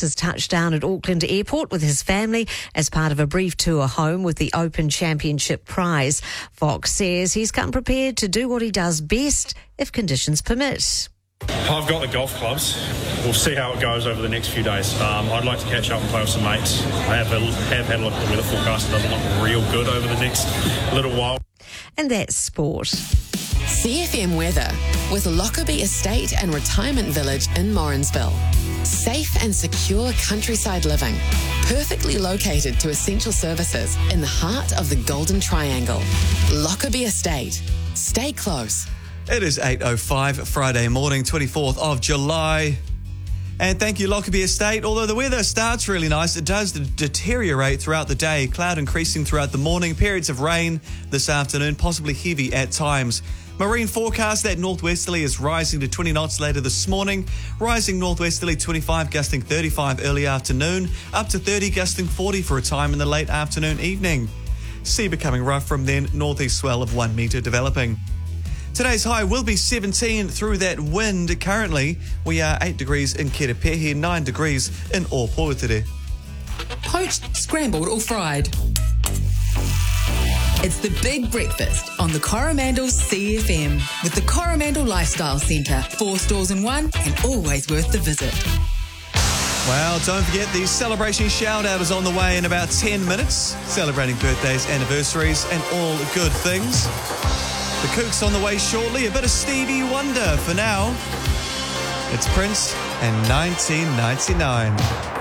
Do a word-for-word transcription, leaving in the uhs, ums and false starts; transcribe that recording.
has touched down at Auckland Airport with his family as part of a brief tour home with the Open Championship prize. Fox says he's come prepared to do what he does best if conditions permit. I've got the golf clubs. We'll see how it goes over the next few days. Um, I'd like to catch up and play with some mates. I have, a, have had a look at the weather forecast. It doesn't look real good over the next little while. And that's sport. C F M weather with Lockerbie Estate and Retirement Village in Morrinsville. Safe and secure countryside living, perfectly located to essential services in the heart of the Golden Triangle. Lockerbie Estate. Stay close. It is eight oh five, Friday morning, twenty-fourth of July. And thank you, Lockerbie Estate. Although the weather starts really nice, it does deteriorate throughout the day. Cloud increasing throughout the morning, periods of rain this afternoon, possibly heavy at times. Marine forecast that northwesterly is rising to twenty knots later this morning, rising northwesterly twenty-five, gusting thirty-five early afternoon, up to thirty, gusting forty for a time in the late afternoon evening. Sea becoming rough from then, northeast swell of one metre developing. Today's high will be seventeen through that wind. Currently, we are eight degrees in Kerepehe, nine degrees in Ōpōtere. Poached, scrambled or fried. It's the big breakfast on the Coromandel C F M with the Coromandel Lifestyle Centre. Four stores in one and always worth the visit. Well, don't forget the celebration shout-out is on the way in about ten minutes. Celebrating birthdays, anniversaries and all good things. The Kooks on the way shortly. A bit of Stevie Wonder for now. It's Prince and nineteen ninety-nine.